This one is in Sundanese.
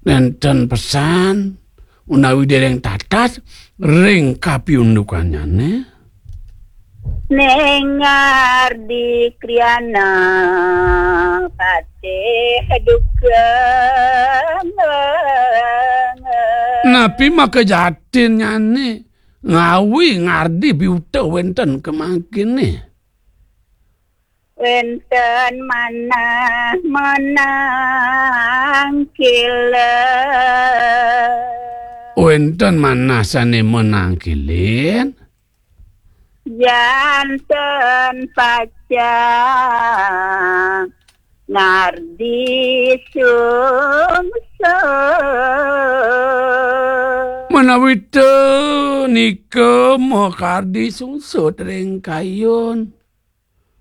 Enten pesan unawi dereng tatas ring kapiundukanyane nengar di kriana pate dukeng napi maka jatin nyane ngawi ngardi biuta wenten kemangkine wenten menangkile wenten manasane menangkilin janten pacang ngardi sungsut menawi nika mokardi sungsut ring kayun